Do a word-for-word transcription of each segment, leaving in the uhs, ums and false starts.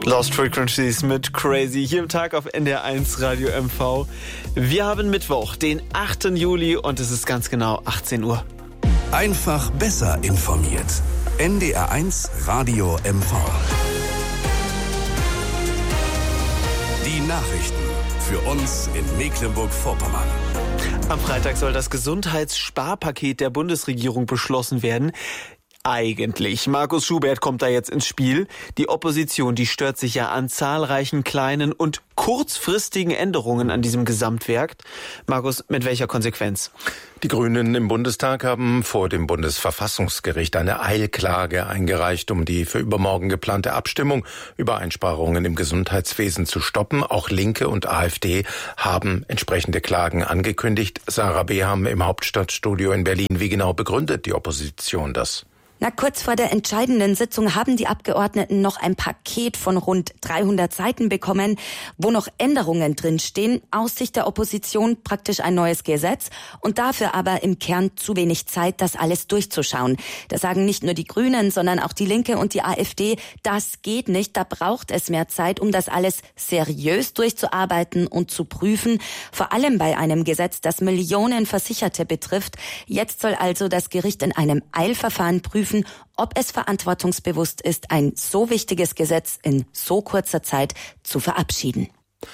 Lost Frequencies mit Crazy hier im Tag auf N D R eins Radio M V. Wir haben Mittwoch, den achten Juli und es ist ganz genau achtzehn Uhr. Einfach besser informiert. N D R eins Radio M V. Die Nachrichten für uns in Mecklenburg-Vorpommern. Am Freitag soll das Gesundheitssparpaket der Bundesregierung beschlossen werden. Eigentlich. Markus Schubert kommt da jetzt ins Spiel. Die Opposition, die stört sich ja an zahlreichen kleinen und kurzfristigen Änderungen an diesem Gesamtwerk. Markus, mit welcher Konsequenz? Die Grünen im Bundestag haben vor dem Bundesverfassungsgericht eine Eilklage eingereicht, um die für übermorgen geplante Abstimmung über Einsparungen im Gesundheitswesen zu stoppen. Auch Linke und AfD haben entsprechende Klagen angekündigt. Sarah Beham im Hauptstadtstudio in Berlin. Wie genau begründet die Opposition das? Na, kurz vor der entscheidenden Sitzung haben die Abgeordneten noch ein Paket von rund dreihundert Seiten bekommen, wo noch Änderungen drinstehen. Aus Sicht der Opposition praktisch ein neues Gesetz und dafür aber im Kern zu wenig Zeit, das alles durchzuschauen. Da sagen nicht nur die Grünen, sondern auch die Linke und die AfD, das geht nicht, da braucht es mehr Zeit, um das alles seriös durchzuarbeiten und zu prüfen. Vor allem bei einem Gesetz, das Millionen Versicherte betrifft. Jetzt soll also das Gericht in einem Eilverfahren prüfen, ob es verantwortungsbewusst ist, ein so wichtiges Gesetz in so kurzer Zeit zu verabschieden.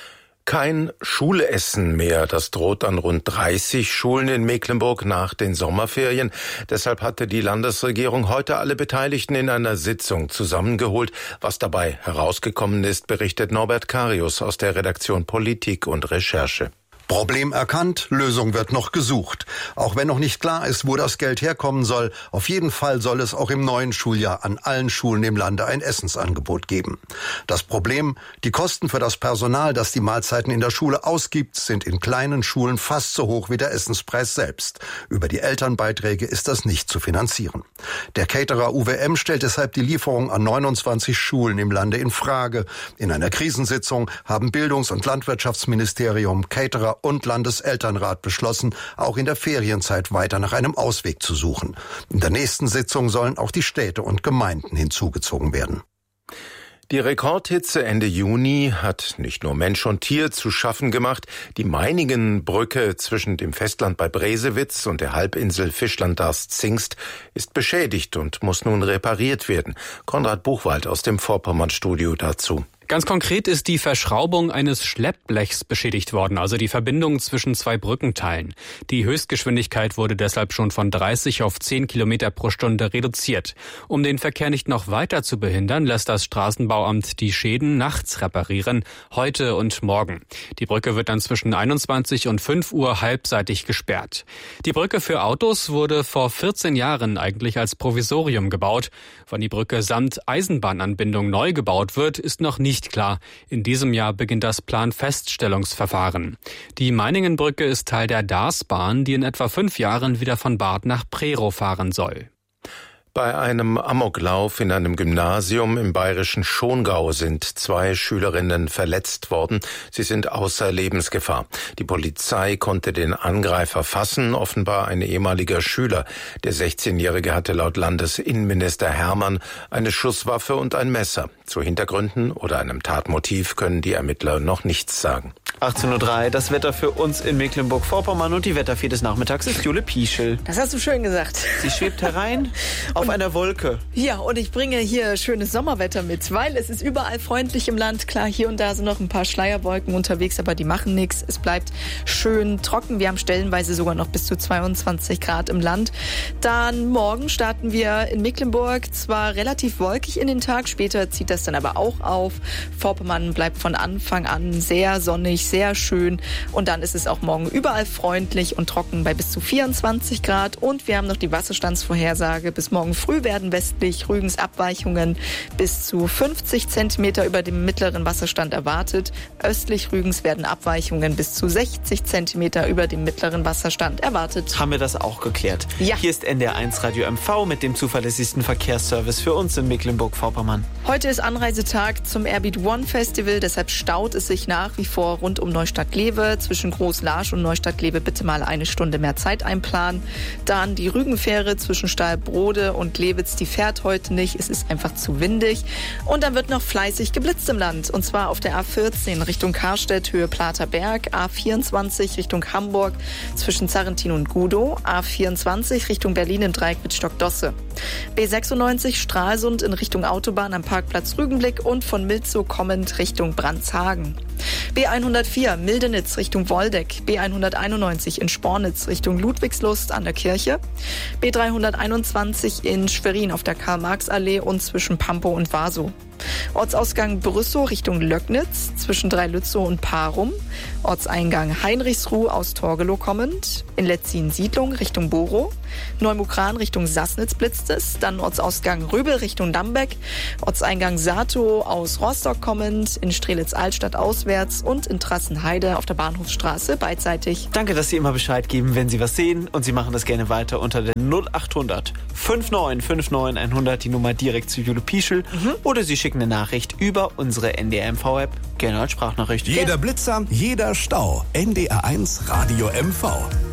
Kein Schulessen mehr. Das droht an rund dreißig Schulen in Mecklenburg nach den Sommerferien. Deshalb hatte die Landesregierung heute alle Beteiligten in einer Sitzung zusammengeholt. Was dabei herausgekommen ist, berichtet Norbert Karius aus der Redaktion Politik und Recherche. Problem erkannt, Lösung wird noch gesucht. Auch wenn noch nicht klar ist, wo das Geld herkommen soll, auf jeden Fall soll es auch im neuen Schuljahr an allen Schulen im Lande ein Essensangebot geben. Das Problem, die Kosten für das Personal, das die Mahlzeiten in der Schule ausgibt, sind in kleinen Schulen fast so hoch wie der Essenspreis selbst. Über die Elternbeiträge ist das nicht zu finanzieren. Der Caterer U W M stellt deshalb die Lieferung an neunundzwanzig Schulen im Lande in Frage. In einer Krisensitzung haben Bildungs- und Landwirtschaftsministerium, Caterer und Landeselternrat beschlossen, auch in der Ferienzeit weiter nach einem Ausweg zu suchen. In der nächsten Sitzung sollen auch die Städte und Gemeinden hinzugezogen werden. Die Rekordhitze Ende Juni hat nicht nur Mensch und Tier zu schaffen gemacht. Die Meiningenbrücke zwischen dem Festland bei Bresewitz und der Halbinsel Fischland-Darß-Zingst ist beschädigt und muss nun repariert werden. Konrad Buchwald aus dem Vorpommern-Studio dazu. Ganz konkret ist die Verschraubung eines Schleppblechs beschädigt worden, also die Verbindung zwischen zwei Brückenteilen. Die Höchstgeschwindigkeit wurde deshalb schon von dreißig auf zehn Kilometer pro Stunde reduziert. Um den Verkehr nicht noch weiter zu behindern, lässt das Straßenbauamt die Schäden nachts reparieren, heute und morgen. Die Brücke wird dann zwischen einundzwanzig und fünf Uhr halbseitig gesperrt. Die Brücke für Autos wurde vor vierzehn Jahren eigentlich als Provisorium gebaut. Wann die Brücke samt Eisenbahnanbindung neu gebaut wird, ist noch nicht klar. In diesem Jahr beginnt das Planfeststellungsverfahren. Die Meiningenbrücke ist Teil der Darßbahn, die in etwa fünf Jahren wieder von Barth nach Prerow fahren soll. Bei einem Amoklauf in einem Gymnasium im bayerischen Schongau sind zwei Schülerinnen verletzt worden. Sie sind außer Lebensgefahr. Die Polizei konnte den Angreifer fassen, offenbar ein ehemaliger Schüler. Der sechzehnjährige hatte laut Landesinnenminister Hermann eine Schusswaffe und ein Messer. Zu Hintergründen oder einem Tatmotiv können die Ermittler noch nichts sagen. achtzehn Uhr drei, das Wetter für uns in Mecklenburg-Vorpommern und die Wetterfee des Nachmittags ist Jule Pieschel. Das hast du schön gesagt. Sie schwebt herein auf und, einer Wolke. Ja, und ich bringe hier schönes Sommerwetter mit, weil es ist überall freundlich im Land. Klar, hier und da sind noch ein paar Schleierwolken unterwegs, aber die machen nichts. Es bleibt schön trocken. Wir haben stellenweise sogar noch bis zu zweiundzwanzig Grad im Land. Dann morgen starten wir in Mecklenburg zwar relativ wolkig in den Tag, später zieht das dann aber auch auf. Vorpommern bleibt von Anfang an sehr sonnig, sehr schön und dann ist es auch morgen überall freundlich und trocken bei bis zu vierundzwanzig Grad und wir haben noch die Wasserstandsvorhersage. Bis morgen früh werden westlich Rügens Abweichungen bis zu fünfzig Zentimeter über dem mittleren Wasserstand erwartet. Östlich Rügens werden Abweichungen bis zu sechzig Zentimeter über dem mittleren Wasserstand erwartet. Haben wir das auch geklärt? Ja. Hier ist N D R eins Radio M V mit dem zuverlässigsten Verkehrsservice für uns in Mecklenburg-Vorpommern. Heute ist Anreisetag zum Airbeat One Festival, deshalb staut es sich nach wie vor rund rund um Neustadt-Glewe. Zwischen Groß-Laasch und Neustadt-Glewe bitte mal eine Stunde mehr Zeit einplanen. Dann die Rügenfähre zwischen Stahlbrode und Lewitz, die fährt heute nicht. Es ist einfach zu windig. Und dann wird noch fleißig geblitzt im Land. Und zwar auf der A vierzehn Richtung Karstedt, Höhe Platerberg. A vierundzwanzig Richtung Hamburg zwischen Zarrentin und Gudow. A vierundzwanzig Richtung Berlin im Dreieck mit Stockdosse. B sechsundneunzig Stralsund in Richtung Autobahn am Parkplatz Rügenblick und von Milzow kommend Richtung Brandshagen. B hundertvier Mildenitz Richtung Woldeck, B hunderteinundneunzig in Spornitz Richtung Ludwigslust an der Kirche, B dreihunderteinundzwanzig in Schwerin auf der Karl-Marx-Allee und zwischen Pampow und Wasow. Ortsausgang Brüssow Richtung Löcknitz zwischen Dreilützow und Parum. Ortseingang Heinrichsruh aus Torgelow kommend. In Letzin-Siedlung Richtung Borow. Neumukran Richtung Sassnitz blitzt es. Dann Ortsausgang Röbel Richtung Dambeck. Ortseingang Satow aus Rostock kommend. In Strelitz-Altstadt auswärts und in Trassenheide auf der Bahnhofsstraße beidseitig. Danke, dass Sie immer Bescheid geben, wenn Sie was sehen. Und Sie machen das gerne weiter unter der null acht hundert neunundfünfzig neunundfünfzig hundert, die Nummer direkt zu Jule Pieschel. Mhm. Oder Sie schicken eine Nachricht über unsere N D R M V-App, gerne als Sprachnachricht. Jeder Blitzer, jeder Stau. N D R eins Radio M V.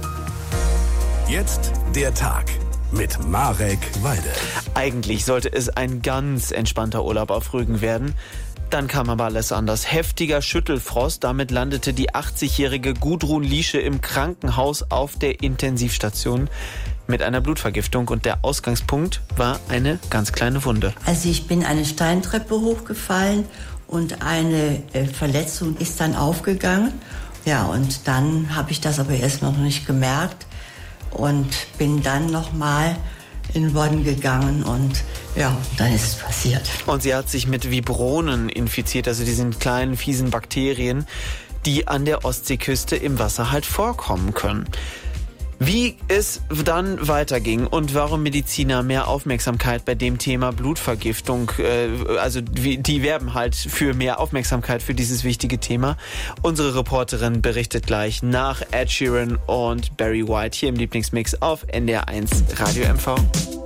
Jetzt der Tag mit Marek Weide. Eigentlich sollte es ein ganz entspannter Urlaub auf Rügen werden. Dann kam aber alles anders. Heftiger Schüttelfrost, damit landete die achtzigjährige Gudrun Liesche im Krankenhaus auf der Intensivstation mit einer Blutvergiftung und der Ausgangspunkt war eine ganz kleine Wunde. Also ich bin eine Steintreppe hochgefallen und eine äh, Verletzung ist dann aufgegangen. Ja, und dann habe ich das aber erst noch nicht gemerkt und bin dann nochmal in Bonn gegangen und ja, dann ist es passiert. Und sie hat sich mit Vibronen infiziert, also diesen kleinen fiesen Bakterien, die an der Ostseeküste im Wasser halt vorkommen können. Wie es dann weiterging und warum Mediziner mehr Aufmerksamkeit bei dem Thema Blutvergiftung, äh, also die werben halt für mehr Aufmerksamkeit für dieses wichtige Thema. Unsere Reporterin berichtet gleich nach Ed Sheeran und Barry White hier im Lieblingsmix auf N D R eins Radio M V.